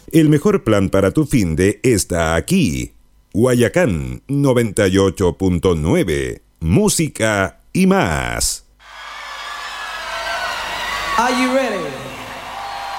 El mejor plan para tu finde está aquí. Guayacán 98.9. Música y más. Are you ready?